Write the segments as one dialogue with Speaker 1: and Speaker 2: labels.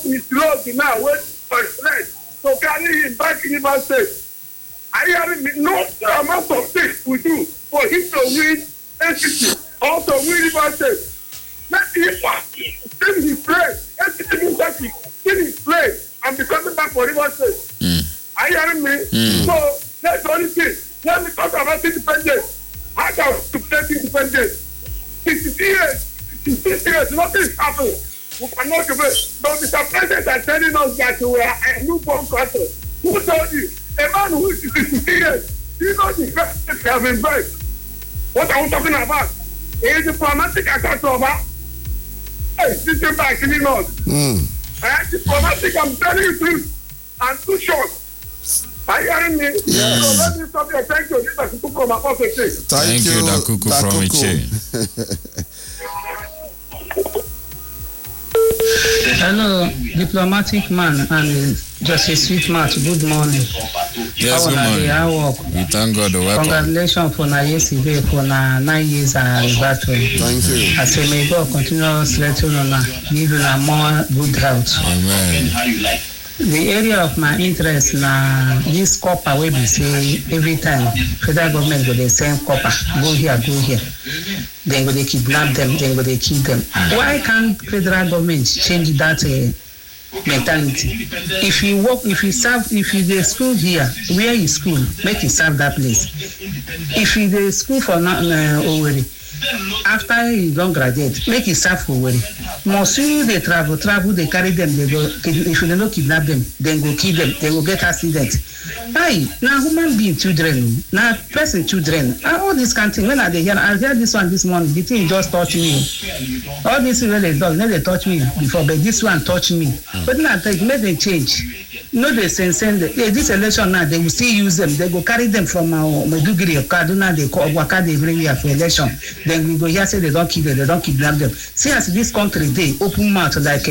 Speaker 1: his road now wait for his friend to carry him back in Rivers State. I hear me no amount of things we do for him to win NCC or to win Rivers State. Let him still his place. NCC means that he still his place and be coming back for Rivers State. I hear me. So that's the only thing. Let me talk about independence. How can we take independence? 60 years, nothing happened. We cannot do it. But Mr. President are telling us that we are a newborn country. Who told you? A man who is 60 years, he knows the best they have invested. What are we talking about? He is diplomatic account over. Hey, this is back in the north. Diplomatic, I'm telling you the truth. And too short. Are you hearing me?
Speaker 2: Yes.
Speaker 1: So let me stop here. Thank you. This is Dakuku from Apostle State.
Speaker 2: Thank you, Dakuku from Iche.
Speaker 3: Hello, diplomatic man and just a sweet mouth. Good morning.
Speaker 2: Yes, good morning. We thank God. Welcome.
Speaker 3: Congratulations for yesterday for 9 years anniversary.
Speaker 2: Thank you.
Speaker 3: I say may God continue to strengthen you, give you more good health.
Speaker 2: Amen.
Speaker 3: The area of my interest na this copper wey be say every time federal government go dey send copper go here then go dey kidnap them, then go dey kill them. Why can't federal government change that mentality? If you dey school here, where you school, make you serve that place. If you dey school for Owerri, after you don't graduate, make it serve for Owerri. Must you they travel, they carry them, they go. If you don't kidnap them, then go kill them, they will get accident. Aye, now human being children, now person children, all this kind of thing. When I hear this one this morning, the thing just touched me. All this really done, never touched me before, but this one touched me. But now make them change. No, they send this election now, they will still use them. They go carry them from Maiduguri or Kaduna, they call Waka, they bring here for election. Then we go here say they don't kill them, they don't kidnap them. See as this country, they open mouth like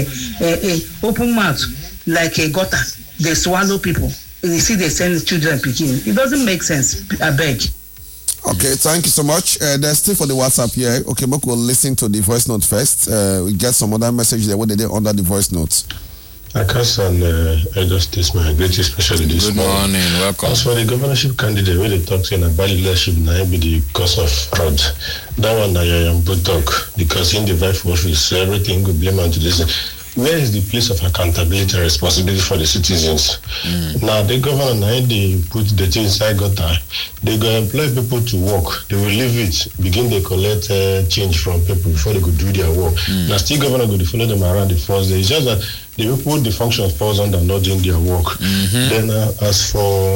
Speaker 3: a gutter. They swallow people. You see they send children picking. It doesn't make sense, I beg.
Speaker 4: Okay, thank you so much. There's still for the WhatsApp here. Okay, Mark will listen to the voice note first. We get some other message there. What they did under the voice notes.
Speaker 5: Akas and Elder Statesman, great especially this
Speaker 2: morning. Welcome.
Speaker 5: As for the governorship candidate, when they talk about bad leadership, now be the cause of fraud. That one I am both talk because in the vice office, everything we blame onto this. Where is the place of accountability and responsibility for the citizens? Now the governor, now they put the thing inside gutter. They go employ people to work. They will leave it, begin they collect change from people before they could do their work. Now still governor go to follow them around the first day. It's just that they will put the function falls under not doing their work. Then as for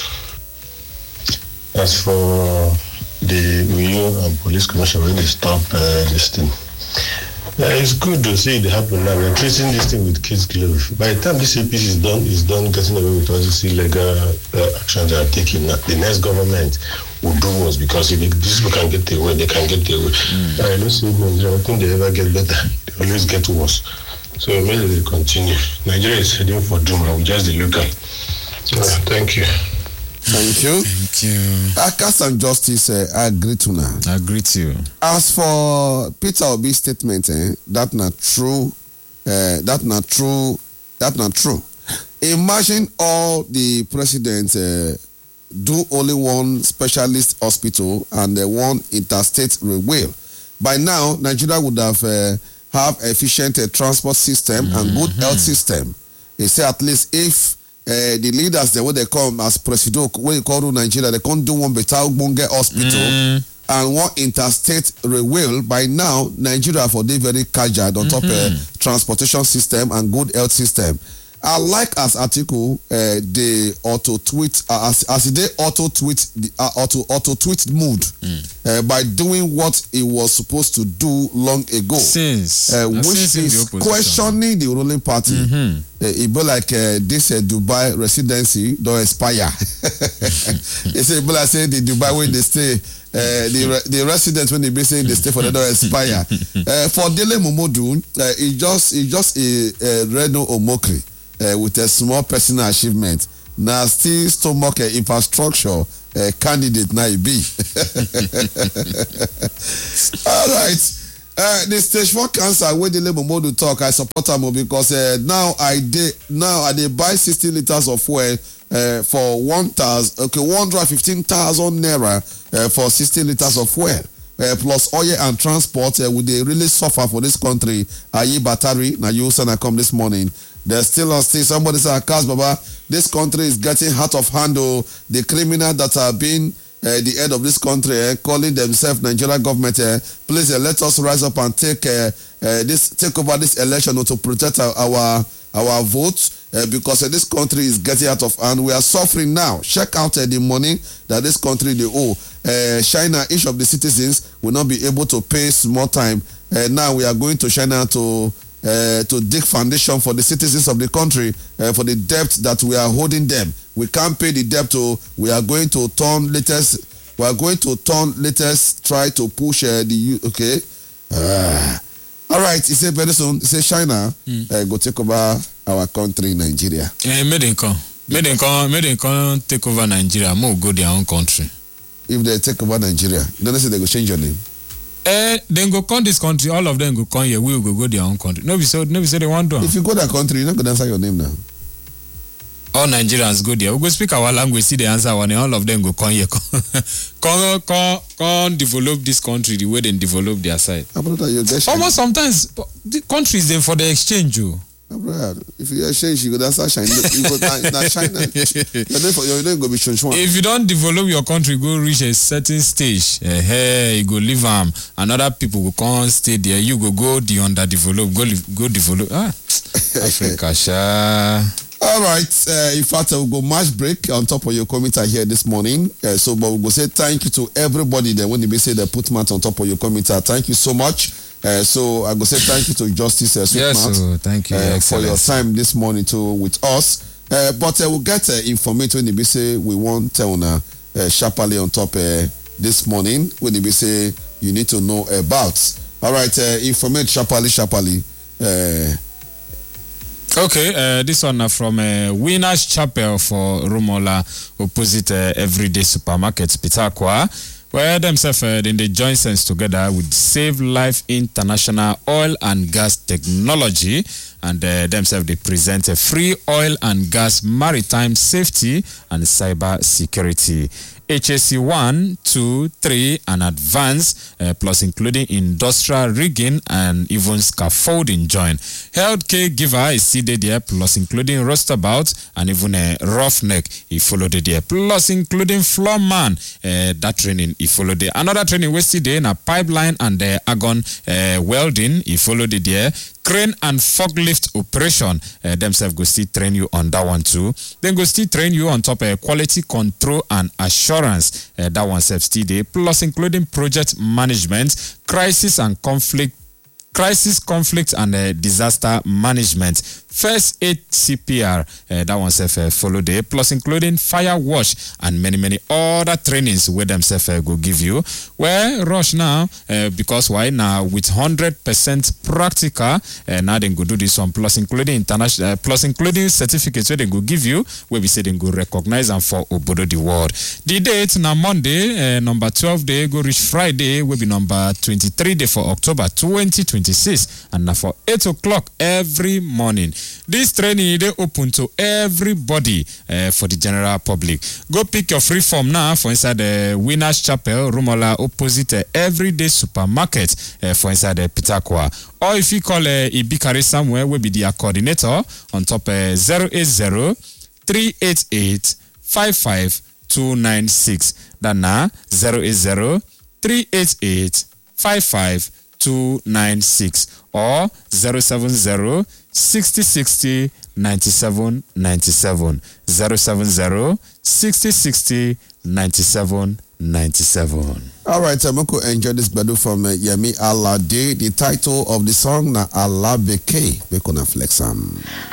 Speaker 5: the Uyo and police commission, when they stop this thing. It's good to see it happen now. We're treating this thing with kids' gloves. By the time this APC is done getting away with all these illegal actions they are taking, the next government will do worse because if these people can get their way, they can get their way. I don't see Nigeria. I don't think they ever get better. They always get worse. So maybe they continue. Nigeria is heading for doom. I will just look at. Thank you.
Speaker 4: Thank you.
Speaker 2: Thank you.
Speaker 4: Akas and Justice, I agree to now.
Speaker 2: I agree to you.
Speaker 4: As for Peter Obi's statement, that's not true. That's not true. Imagine all the presidents do only one specialist hospital and one interstate railway. By now, Nigeria would have efficient transport system and good health system. They say at least if the leaders, when they come as president, when you call Nigeria, they can't do one better Bunge hospital and one interstate railway. By now, Nigeria for the very casual on top transportation system and good health system. I like as article the auto tweet as they auto tweet mood by doing what it was supposed to do long ago, which is questioning the ruling party. It be like this Dubai residency don't expire. They say people say the Dubai when they stay. The residents when they be saying they stay for the don't expire. For Dele Momodu, it just a Reno Omokri. With a small personal achievement. Now still stomach infrastructure candidate now be. All right. The stage 4 cancer wey dey labor mode to talk, I support am because now I dey buy 60 liters of fuel for 115,000 naira for 60 liters of fuel. Plus oil and transport, we dey really suffer for this country. Ayi Batari, na you send I come this morning. There's still somebody say, Akas Baba, this country is getting out of hand. The criminal that have been the head of this country, calling themselves Nigeria government, please let us rise up and take over this election to protect our votes. Because this country is getting out of hand. We are suffering now. Check out the money that this country they owe. China, each of the citizens will not be able to pay small time. Now we are going to China to dig foundation for the citizens of the country for the debt that we are holding them. We can't pay the debt. We are going to turn latest. We are going to turn latest. Try to push the okay. All right, he said very soon. He said China go take over our country, Nigeria.
Speaker 2: Made in come take over Nigeria. More go their own country.
Speaker 4: If they take over Nigeria, you don't say they go change your name.
Speaker 2: Then go come this country. All of them go come here. We will go their own country. Nobody say they want to.
Speaker 4: If you go that country, you're not gonna answer your name now.
Speaker 2: All Nigerians go there. We go speak our language. See the answer one. All of them go come here. Come develop this country the way they develop their side. Almost sometimes the countries then for the exchange.
Speaker 4: If you exchange, you go answer China. You go China. Your name go be Chonchwan.
Speaker 2: If you don't develop your country, go reach a certain stage. You go leave another people will come stay there. You go the underdeveloped. Go develop. Africa, sha.
Speaker 4: All right. In fact, we'll go match break on top of your commenter here this morning. But we'll go say thank you to everybody there when they say they put mat on top of your commenter. Thank you so much. So I go say thank you to Justice Sweetmat.
Speaker 2: Thank you
Speaker 4: for your time this morning with us. But we'll get information when they say we want to sharply on top this morning when they say you need to know about. All right, informate sharply.
Speaker 2: Okay, this one from Winners Chapel for Rumola, opposite Everyday Supermarket, Pitakwa, where themselves in the joint sense together with Save Life International Oil and Gas Technology, and themselves they present a free oil and gas maritime safety and cyber security. HSC 1, 2, 3, and advanced, plus including industrial rigging and even scaffolding join. Healthcare giver is seated there, plus including rostabout and even a roughneck, he followed it there, plus including floorman, that training, he followed it. Another training was today in a pipeline and argon welding, he followed it there. Crane and forklift operation, themselves go still train you on that one too. Then go still train you on top of quality control and assurance, that one self still there, plus including project management, crisis, conflict and disaster management, first aid CPR, that one self follow there, plus including fire wash and many other trainings where themself go give you. Where rush now, because why now with 100% practical, now they go do this one, plus including international, plus including certificates where they go give you, where we say they go recognize and for Obodo the world. The date now Monday, number 12 day go reach Friday, will be number 23 day for October 2026, and now for 8 o'clock every morning. This training they open to everybody for the general public. Go pick your free form now for inside the Winners Chapel, Rumola, opposite Everyday Supermarket for inside the Pitakwa. Or if you call Ibikari somewhere, will be the coordinator on top 080-388-55296. That now 080-388-55296 or 070-6060-9797. 070-6060-9797. All right, I'm going to enjoy this battle from Yemi Alade. The title of the song na Allah Beke. We're going to flex